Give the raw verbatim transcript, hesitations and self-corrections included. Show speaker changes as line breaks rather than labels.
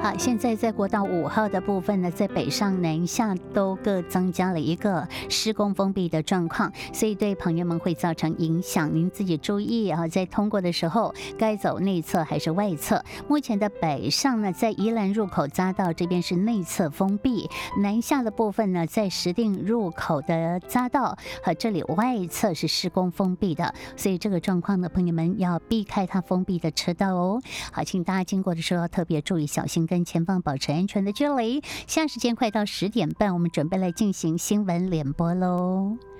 好，现在在国道五号的部分呢，在北上南下都各增加了一个施工封闭的状况，所以对朋友们会造成影响，您自己注意啊，在通过的时候该走内侧还是外侧。目前的北上呢，在宜兰入口匝道这边是内侧封闭，南下的部分呢，在石碇入口的匝道和这里外侧是施工封闭的，所以这个状况呢，朋友们要避开它封闭的车道哦。好，请大家经过的时候特别注意小心，跟前方保持安全的距离。现在时间快到十点半，我们准备来进行新闻联播喽。